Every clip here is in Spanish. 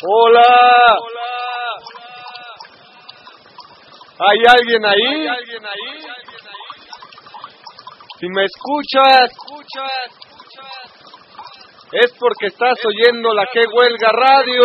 Hola. ¿Hay alguien ahí? Si me escuchas, es porque estás oyendo la Que Huelga Radio.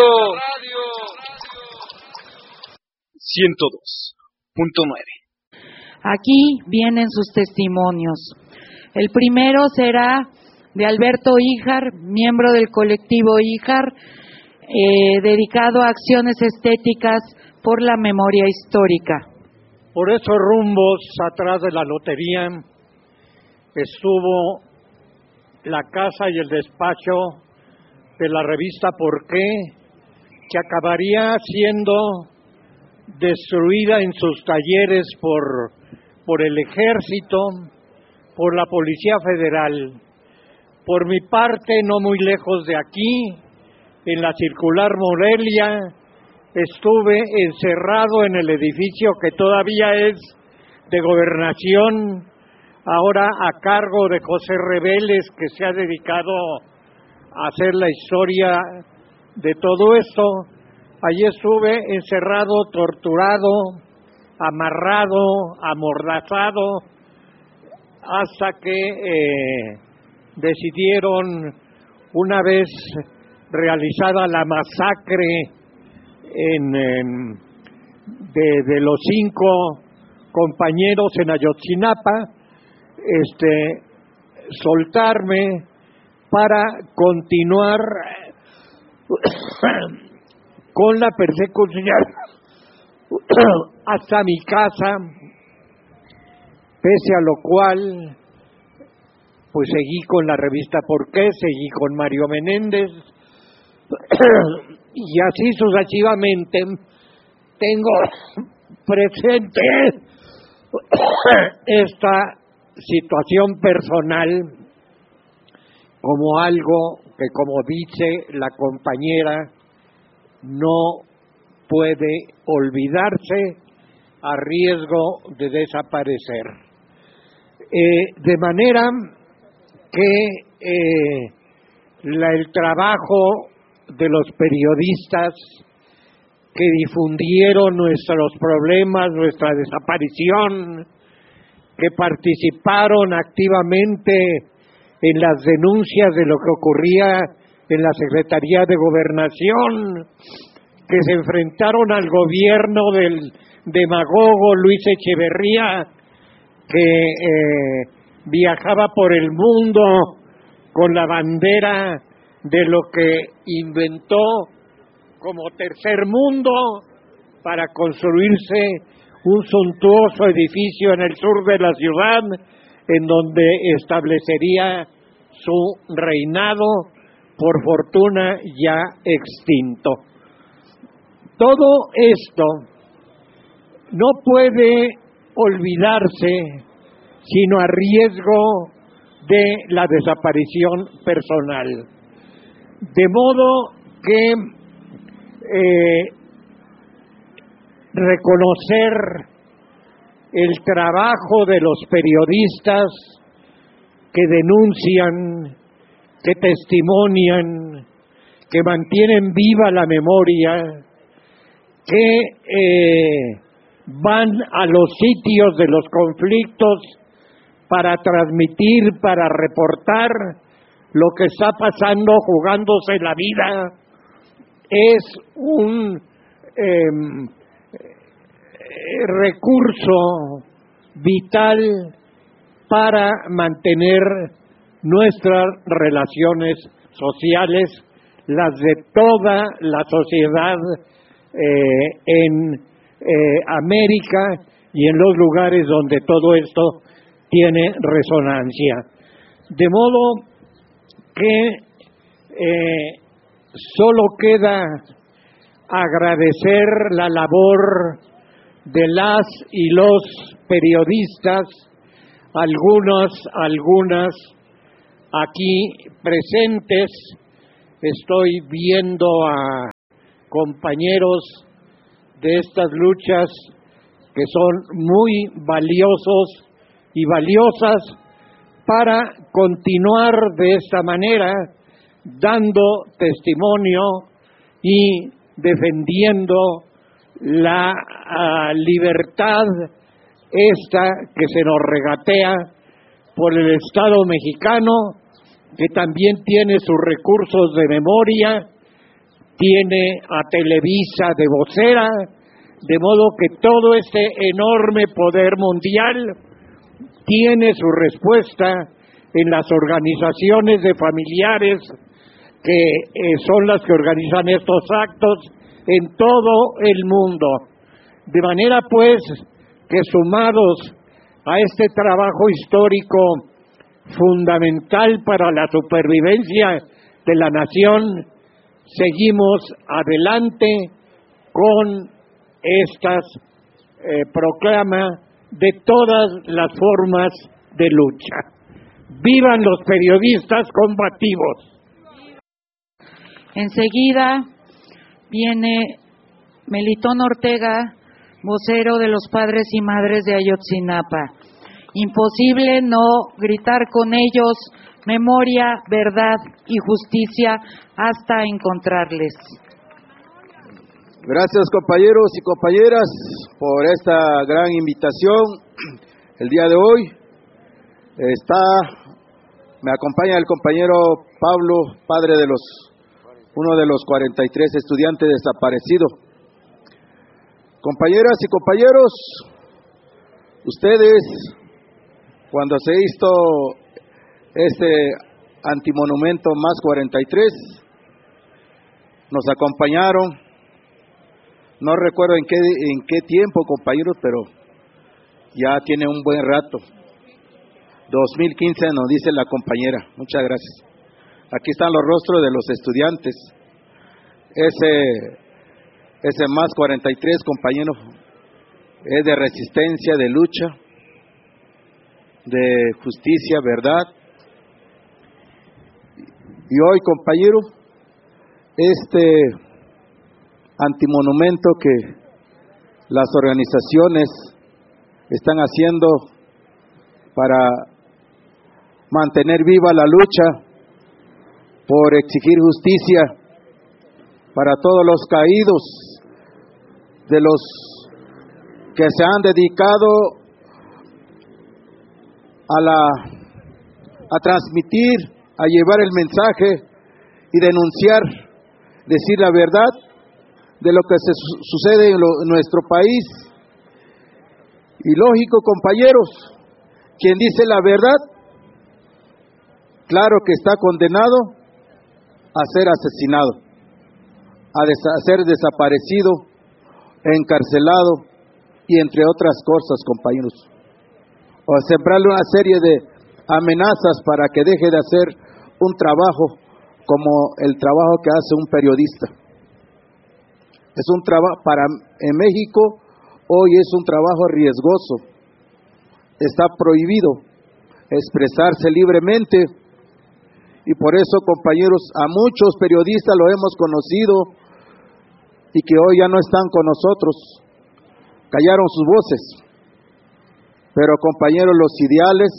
102.9. Aquí vienen sus testimonios. El primero será de Alberto Híjar, miembro del colectivo Híjar, dedicado a acciones estéticas por la memoria histórica. Por esos rumbos atrás de la lotería estuvo la casa y el despacho de la revista ¿Por qué?, que acabaría siendo destruida en sus talleres por el ejército, por la Policía Federal. Por mi parte, no muy lejos de aquí, en la Circular Morelia, estuve encerrado en el edificio que todavía es de Gobernación, ahora a cargo de José Reveles, que se ha dedicado a hacer la historia de todo esto. Allí estuve encerrado, torturado, amarrado, amordazado, hasta que decidieron, una vez realizada la masacre de los 5 compañeros en Ayotzinapa, soltarme para continuar con la persecución hasta mi casa, pese a lo cual pues seguí con la revista ¿Por qué?, seguí con Mario Menéndez, y así sucesivamente. Tengo presente esta situación personal como algo que, como dice la compañera, no puede olvidarse a riesgo de desaparecer. De manera que el trabajo de los periodistas que difundieron nuestros problemas, nuestra desaparición, que participaron activamente en las denuncias de lo que ocurría en la Secretaría de Gobernación, que se enfrentaron al gobierno del demagogo Luis Echeverría, que viajaba por el mundo con la bandera de lo que inventó como tercer mundo para construirse un suntuoso edificio en el sur de la ciudad, en donde establecería su reinado, por fortuna ya extinto. Todo esto no puede olvidarse sino a riesgo de la desaparición personal. De modo que reconocer el trabajo de los periodistas que denuncian, que testimonian, que mantienen viva la memoria, que van a los sitios de los conflictos para transmitir, para reportar lo que está pasando, jugándose la vida, es un recurso vital para mantener nuestras relaciones sociales, las de toda la sociedad en América y en los lugares donde todo esto tiene resonancia. De modo que solo queda agradecer la labor de las y los periodistas, algunas aquí presentes. Estoy viendo a compañeros de estas luchas que son muy valiosos y valiosas para continuar de esta manera, dando testimonio y defendiendo la libertad esta que se nos regatea por el Estado mexicano, que también tiene sus recursos de memoria, tiene a Televisa de vocera, de modo que todo este enorme poder mundial tiene su respuesta en las organizaciones de familiares que son las que organizan estos actos en todo el mundo. De manera pues que sumados a este trabajo histórico fundamental para la supervivencia de la nación, seguimos adelante con estas proclama de todas las formas de lucha. ¡Vivan los periodistas combativos! Enseguida viene Melitón Ortega, vocero de los padres y madres de Ayotzinapa. Imposible no gritar con ellos memoria, verdad y justicia hasta encontrarles. Gracias, compañeros y compañeras, por esta gran invitación. El día de hoy me acompaña el compañero Pablo, padre de uno de los 43 estudiantes desaparecidos. Compañeras y compañeros, ustedes, cuando se hizo este antimonumento más 43, nos acompañaron. No recuerdo en qué tiempo, compañeros, pero ya tiene un buen rato. 2015 nos dice la compañera. Muchas gracias. Aquí están los rostros de los estudiantes. Ese más 43, compañeros, es de resistencia, de lucha, de justicia, verdad. Y hoy, compañeros, este antimonumento que las organizaciones están haciendo para mantener viva la lucha por exigir justicia para todos los caídos, de los que se han dedicado a transmitir, a llevar el mensaje y denunciar, decir la verdad de lo que sucede en nuestro país. Y lógico, compañeros, quien dice la verdad, claro que está condenado a ser asesinado, a ser desaparecido, encarcelado y entre otras cosas, compañeros, o a sembrarle una serie de amenazas para que deje de hacer un trabajo como el trabajo que hace un periodista. Es un trabajo en México hoy es un trabajo riesgoso. Está prohibido expresarse libremente y por eso, compañeros, a muchos periodistas lo hemos conocido y que hoy ya no están con nosotros. Callaron sus voces. Pero, compañeros, los ideales,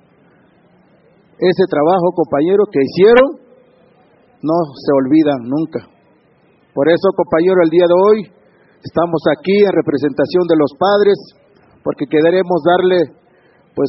ese trabajo, compañeros, que hicieron, no se olvidan nunca. Por eso, compañero, el día de hoy estamos aquí en representación de los padres, porque queremos darle, pues,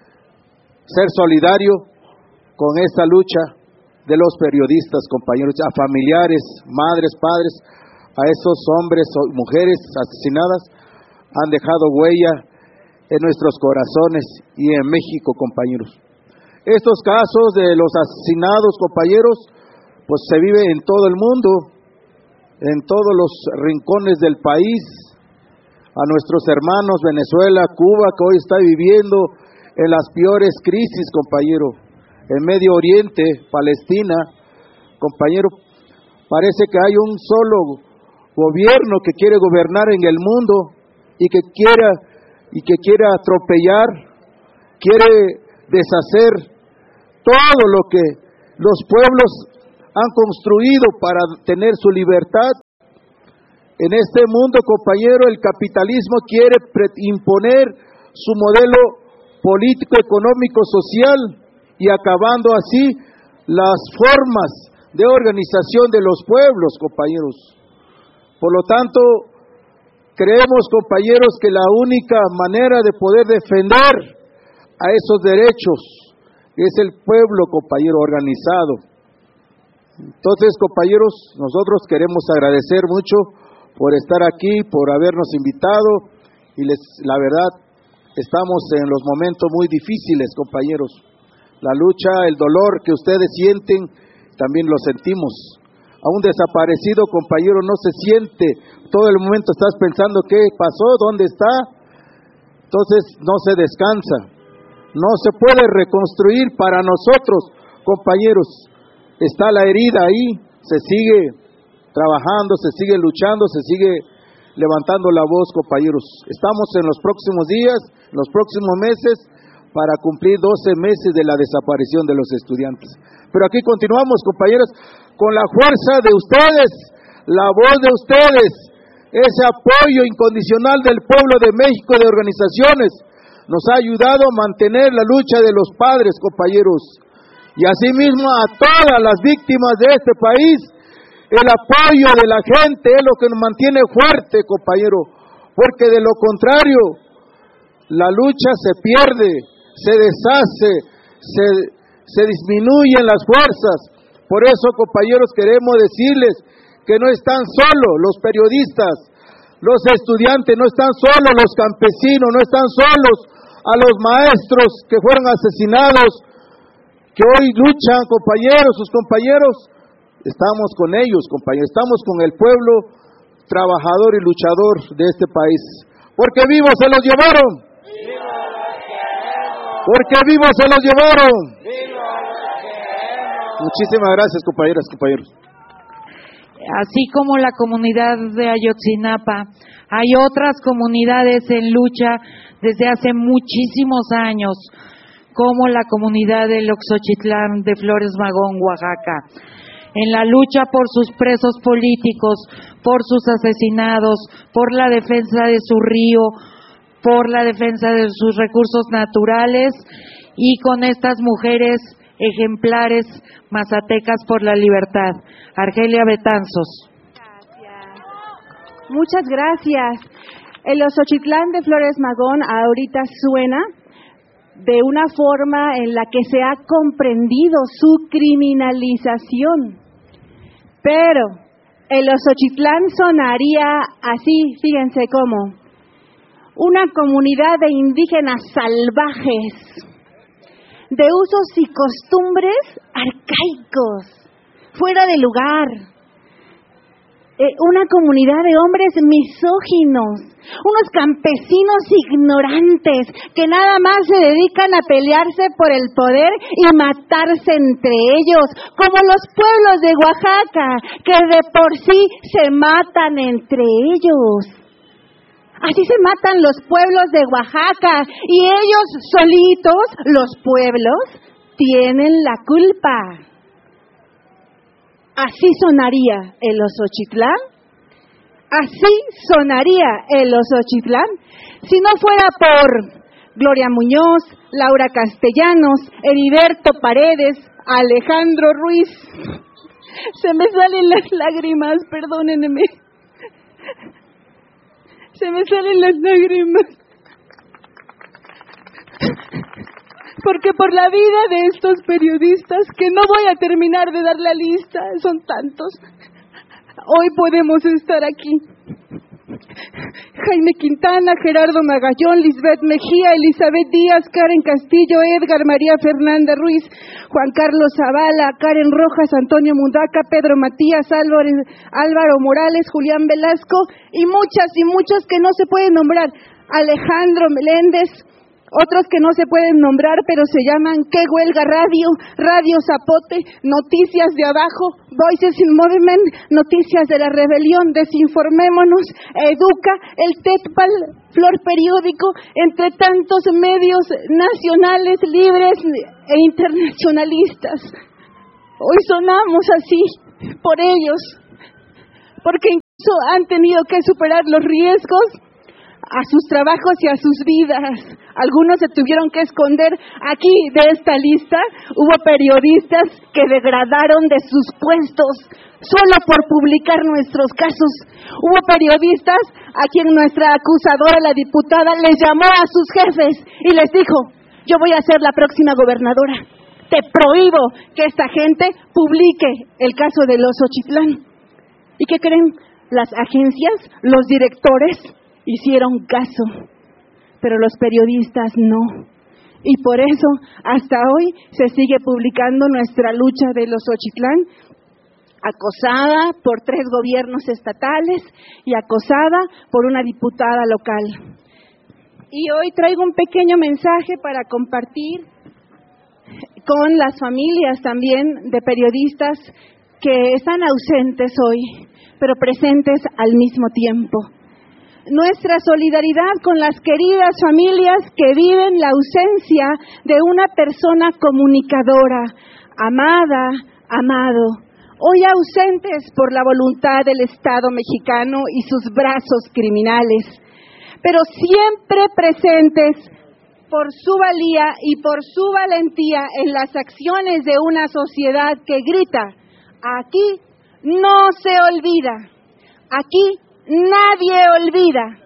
ser solidario con esta lucha de los periodistas, compañeros, a familiares, madres, padres, a esos hombres o mujeres asesinadas, han dejado huella en nuestros corazones y en México, compañeros. Estos casos de los asesinados, compañeros, pues se vive en todo el mundo, en todos los rincones del país. A nuestros hermanos Venezuela, Cuba, que hoy está viviendo en las peores crisis, compañero. En Medio Oriente, Palestina, compañero, parece que hay un solo gobierno que quiere gobernar en el mundo y que quiere atropellar, quiere deshacer todo lo que los pueblos han construido para tener su libertad. En este mundo, compañero, el capitalismo quiere imponer su modelo político, económico, social, y acabando así las formas de organización de los pueblos, compañeros. Por lo tanto, creemos, compañeros, que la única manera de poder defender a esos derechos es el pueblo, compañero, organizado. Entonces, compañeros, nosotros queremos agradecer mucho por estar aquí, por habernos invitado, y la verdad, estamos en los momentos muy difíciles, compañeros. La lucha, el dolor que ustedes sienten, también lo sentimos. A un desaparecido, compañero, no se siente, todo el momento estás pensando qué pasó, dónde está, entonces no se descansa, no se puede reconstruir para nosotros, compañeros. Está la herida ahí, se sigue trabajando, se sigue luchando, se sigue levantando la voz, compañeros. Estamos en los próximos días, en los próximos meses, para cumplir 12 meses de la desaparición de los estudiantes. Pero aquí continuamos, compañeros, con la fuerza de ustedes, la voz de ustedes, ese apoyo incondicional del pueblo de México, de organizaciones, nos ha ayudado a mantener la lucha de los padres, compañeros, y asimismo a todas las víctimas de este país. El apoyo de la gente es lo que nos mantiene fuerte, compañero, porque de lo contrario, la lucha se pierde, se deshace, se disminuyen las fuerzas. Por eso, compañeros, queremos decirles que no están solos los periodistas, los estudiantes, no están solos los campesinos, no están solos a los maestros que fueron asesinados, que hoy luchan, compañeros, sus compañeros. Estamos con ellos, compañeros, estamos con el pueblo trabajador y luchador de este país. Porque vivos se los llevaron. Porque vivos se los llevaron. Muchísimas gracias, compañeras, compañeros. Así como la comunidad de Ayotzinapa, hay otras comunidades en lucha desde hace muchísimos años, como la comunidad del Oxochitlán de Flores Magón, Oaxaca, en la lucha por sus presos políticos, por sus asesinados, por la defensa de su río, por la defensa de sus recursos naturales, y con estas mujeres ejemplares mazatecas por la libertad. Argelia Betanzos. Gracias. Muchas gracias. El Oxochitlán de Flores Magón ahorita suena de una forma en la que se ha comprendido su criminalización. Pero el Oxochitlán sonaría así, fíjense cómo: una comunidad de indígenas salvajes, de usos y costumbres arcaicos, fuera de lugar. Una comunidad de hombres misóginos, unos campesinos ignorantes que nada más se dedican a pelearse por el poder y matarse entre ellos, como los pueblos de Oaxaca, que de por sí se matan entre ellos. Así se matan los pueblos de Oaxaca, y ellos solitos, los pueblos, tienen la culpa. Así sonaría el Oxochitlán, así sonaría el Oxochitlán, si no fuera por Gloria Muñoz, Laura Castellanos, Heriberto Paredes, Alejandro Ruiz. Se me salen las lágrimas, perdónenme. Se me salen las lágrimas. Porque por la vida de estos periodistas, que no voy a terminar de dar la lista, son tantos, hoy podemos estar aquí. Jaime Quintana, Gerardo Magallón, Lisbeth Mejía, Elizabeth Díaz, Karen Castillo, Edgar María Fernanda Ruiz, Juan Carlos Zavala, Karen Rojas, Antonio Mundaca, Pedro Matías, Álvaro Morales, Julián Velasco, y muchos que no se pueden nombrar, Alejandro Meléndez, otros que no se pueden nombrar, pero se llaman ¿Qué Huelga Radio?, Radio Zapote, Noticias de Abajo, Voices in Movement, Noticias de la Rebelión, Desinformémonos, Educa, el TETPAL, Flor Periódico, entre tantos medios nacionales, libres e internacionalistas. Hoy sonamos así por ellos, porque incluso han tenido que superar los riesgos a sus trabajos y a sus vidas. Algunos se tuvieron que esconder. Aquí de esta lista hubo periodistas que degradaron de sus puestos solo por publicar nuestros casos. Hubo periodistas a quien nuestra acusadora, la diputada, les llamó a sus jefes y les dijo: yo voy a ser la próxima gobernadora. Te prohíbo que esta gente publique el caso de los Xochitlán. ¿Y qué creen? Las agencias, los directores hicieron caso, pero los periodistas no. Y por eso, hasta hoy, se sigue publicando nuestra lucha de los Xochitlán, acosada por 3 gobiernos estatales y acosada por una diputada local. Y hoy traigo un pequeño mensaje para compartir con las familias también de periodistas que están ausentes hoy, pero presentes al mismo tiempo. Nuestra solidaridad con las queridas familias que viven la ausencia de una persona comunicadora, amada, amado, hoy ausentes por la voluntad del Estado mexicano y sus brazos criminales, pero siempre presentes por su valía y por su valentía en las acciones de una sociedad que grita: aquí no se olvida, aquí nadie olvida.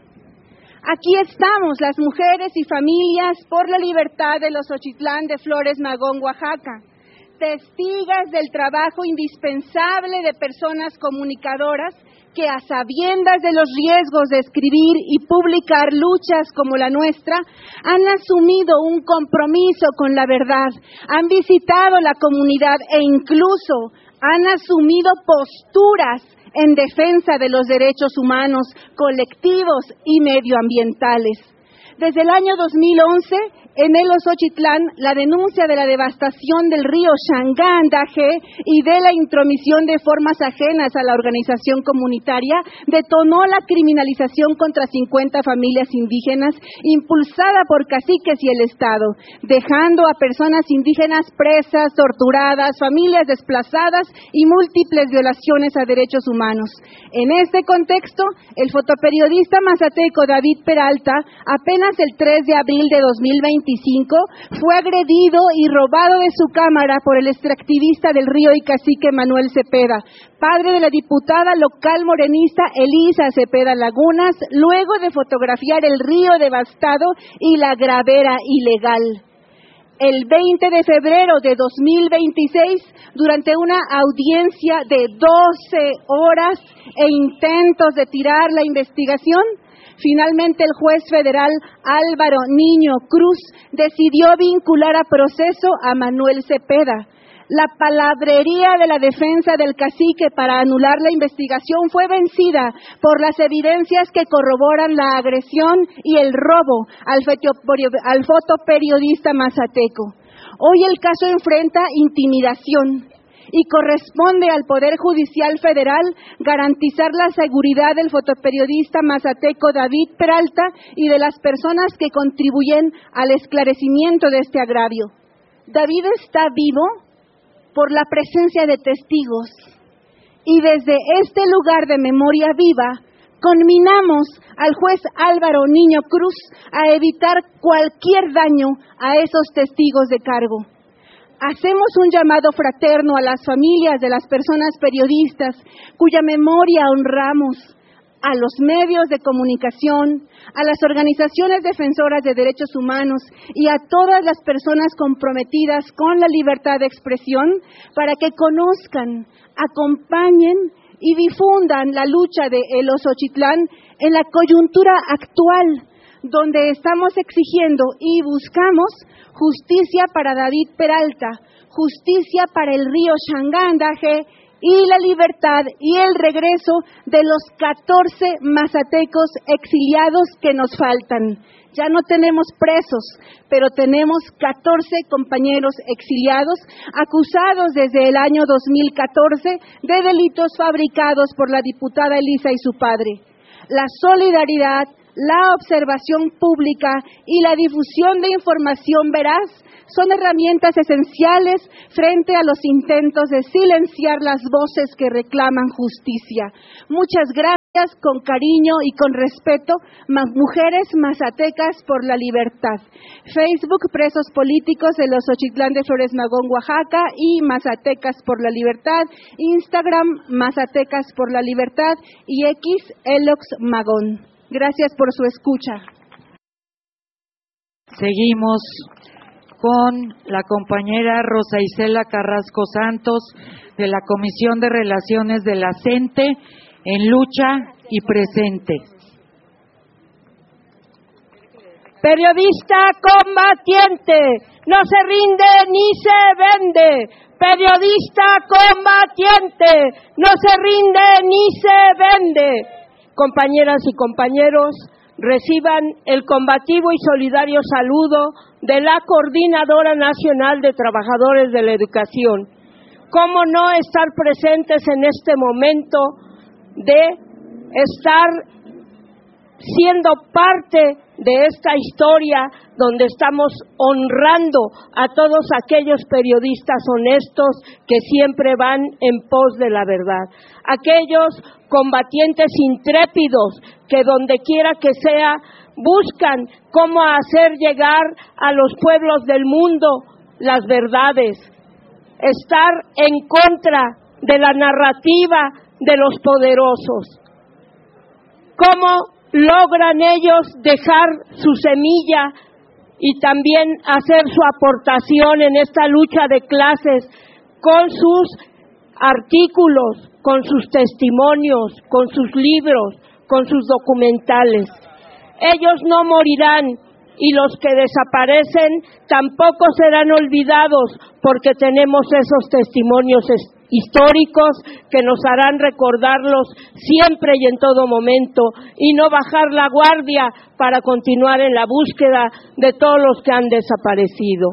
Aquí estamos las mujeres y familias por la libertad de los Xochitlán de Flores Magón, Oaxaca, testigas del trabajo indispensable de personas comunicadoras que, a sabiendas de los riesgos de escribir y publicar luchas como la nuestra, han asumido un compromiso con la verdad, han visitado la comunidad e incluso han asumido posturas en defensa de los derechos humanos, colectivos y medioambientales. Desde el año 2011, en el Xochitlán, la denuncia de la devastación del río Shangandaje y de la intromisión de formas ajenas a la organización comunitaria detonó la criminalización contra 50 familias indígenas impulsada por caciques y el Estado, dejando a personas indígenas presas, torturadas, familias desplazadas y múltiples violaciones a derechos humanos. En este contexto, el fotoperiodista mazateco David Peralta, apenas el 3 de abril de 2025, fue agredido y robado de su cámara por el extractivista del río y cacique Manuel Cepeda, padre de la diputada local morenista Elisa Cepeda Lagunas, luego de fotografiar el río devastado y la gravera ilegal. El 20 de febrero de 2026, durante una audiencia de 12 horas e intentos de tirar la investigación, finalmente el juez federal Álvaro Niño Cruz decidió vincular a proceso a Manuel Cepeda. La palabrería de la defensa del cacique para anular la investigación fue vencida por las evidencias que corroboran la agresión y el robo al fotoperiodista mazateco. Hoy el caso enfrenta intimidación y corresponde al Poder Judicial Federal garantizar la seguridad del fotoperiodista mazateco David Peralta y de las personas que contribuyen al esclarecimiento de este agravio. David está vivo por la presencia de testigos y desde este lugar de memoria viva conminamos al juez Álvaro Niño Cruz a evitar cualquier daño a esos testigos de cargo. Hacemos un llamado fraterno a las familias de las personas periodistas cuya memoria honramos, a los medios de comunicación, a las organizaciones defensoras de derechos humanos y a todas las personas comprometidas con la libertad de expresión para que conozcan, acompañen y difundan la lucha de los Xochitlán en la coyuntura actual, donde estamos exigiendo y buscamos justicia para David Peralta, justicia para el río Shangandaje y la libertad y el regreso de los 14 mazatecos exiliados que nos faltan. Ya no tenemos presos, pero tenemos 14 compañeros exiliados acusados desde el año 2014 de delitos fabricados por la diputada Elisa y su padre. La solidaridad, la observación pública y la difusión de información veraz son herramientas esenciales frente a los intentos de silenciar las voces que reclaman justicia. Muchas gracias. con cariño y con respeto, Mujeres Mazatecas por la Libertad. Facebook, Presos Políticos de los Xochitlán de Flores Magón, Oaxaca, y Mazatecas por la Libertad. Instagram, Mazatecas por la Libertad, y X, Elox Magón. Gracias por su escucha. Seguimos con la compañera Rosa Isela Carrasco Santos, de la Comisión de Relaciones de la CENTE, en lucha y presente. Periodista combatiente, no se rinde ni se vende. Periodista combatiente, no se rinde ni se vende. Compañeras y compañeros, reciban el combativo y solidario saludo de la Coordinadora Nacional de Trabajadores de la Educación. ¿Cómo no estar presentes en este momento de estar siendo parte de esta historia donde estamos honrando a todos aquellos periodistas honestos que siempre van en pos de la verdad? Aquellos combatientes intrépidos que donde quiera que sea buscan cómo hacer llegar a los pueblos del mundo las verdades, estar en contra de la narrativa de los poderosos. ¿Cómo logran ellos dejar su semilla y también hacer su aportación en esta lucha de clases con sus artículos, con sus testimonios, con sus libros, con sus documentales? Ellos no morirán, y los que desaparecen tampoco serán olvidados, porque tenemos esos testimonios históricos que nos harán recordarlos siempre y en todo momento, y no bajar la guardia para continuar en la búsqueda de todos los que han desaparecido.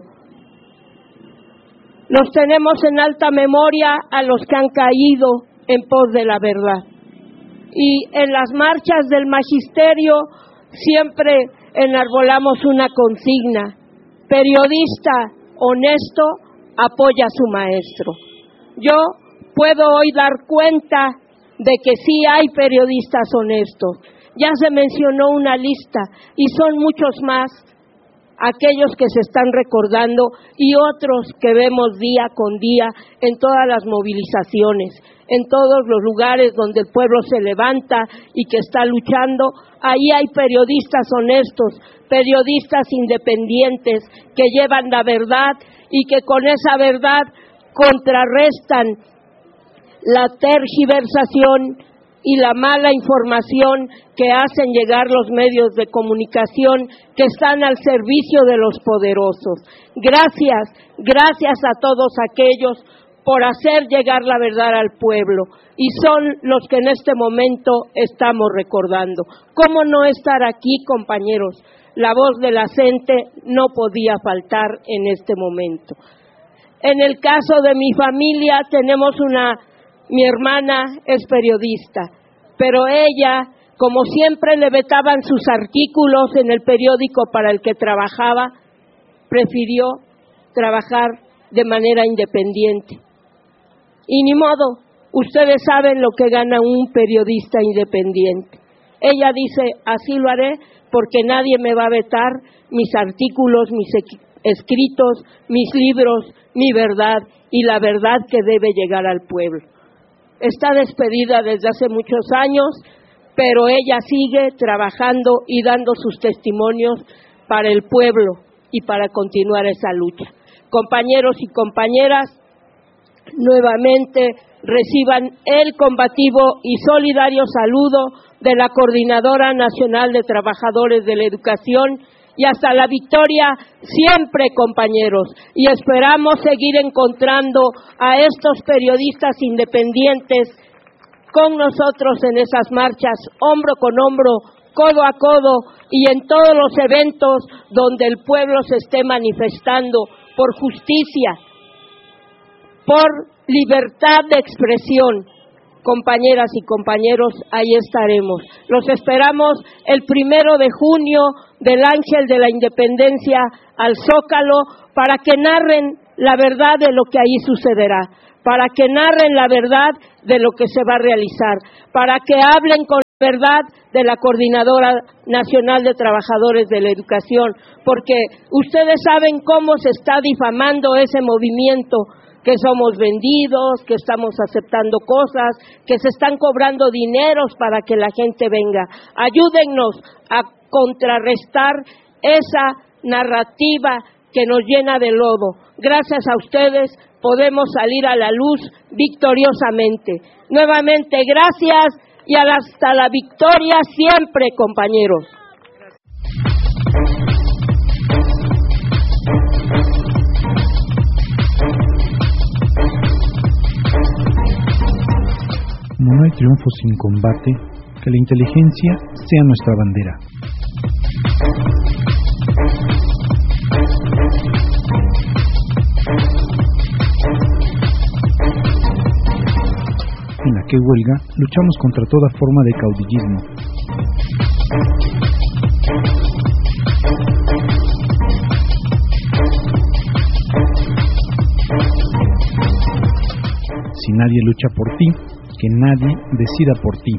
Los tenemos en alta memoria a los que han caído en pos de la verdad. Y en las marchas del magisterio siempre enarbolamos una consigna: periodista honesto apoya a su maestro. Yo puedo hoy dar cuenta de que sí hay periodistas honestos. Ya se mencionó una lista y son muchos más aquellos que se están recordando y otros que vemos día con día en todas las movilizaciones, en todos los lugares donde el pueblo se levanta y que está luchando. Ahí hay periodistas honestos, periodistas independientes que llevan la verdad y que con esa verdad contrarrestan la tergiversación y la mala información que hacen llegar los medios de comunicación que están al servicio de los poderosos. Gracias a todos aquellos por hacer llegar la verdad al pueblo, y son los que en este momento estamos recordando. ¿Cómo no estar aquí, compañeros? La voz de la CENTE no podía faltar en este momento. En el caso de mi familia tenemos mi hermana es periodista, pero ella, como siempre le vetaban sus artículos en el periódico para el que trabajaba, prefirió trabajar de manera independiente. Y ni modo, ustedes saben lo que gana un periodista independiente. Ella dice: así lo haré porque nadie me va a vetar mis artículos, mis escritos, mis libros, mi verdad y la verdad que debe llegar al pueblo. Está despedida desde hace muchos años, pero ella sigue trabajando y dando sus testimonios para el pueblo y para continuar esa lucha. Compañeros y compañeras, nuevamente reciban el combativo y solidario saludo de la Coordinadora Nacional de Trabajadores de la Educación, y hasta la victoria siempre, compañeros, y esperamos seguir encontrando a estos periodistas independientes con nosotros en esas marchas, hombro con hombro, codo a codo, y en todos los eventos donde el pueblo se esté manifestando por justicia, por libertad de expresión. Compañeras y compañeros, ahí estaremos. Los esperamos el 1 de junio del Ángel de la Independencia al Zócalo para que narren la verdad de lo que ahí sucederá, para que narren la verdad de lo que se va a realizar, para que hablen con verdad de la Coordinadora Nacional de Trabajadores de la Educación, porque ustedes saben cómo se está difamando ese movimiento, que somos vendidos, que estamos aceptando cosas, que se están cobrando dineros para que la gente venga. Ayúdennos a contrarrestar esa narrativa que nos llena de lodo. Gracias a ustedes podemos salir a la luz victoriosamente. Nuevamente, gracias y hasta la victoria siempre, compañeros. No hay triunfo sin combate, que la inteligencia sea nuestra bandera. En la que huelga luchamos contra toda forma de caudillismo. Si nadie lucha por ti, que nadie decida por ti.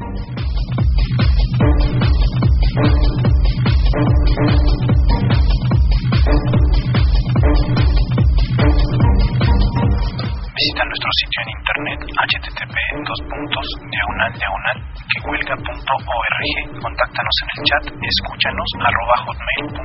Visita nuestro sitio en internet http://quehuelga.org. Contáctanos en el chat, escúchanos @hotmail.com.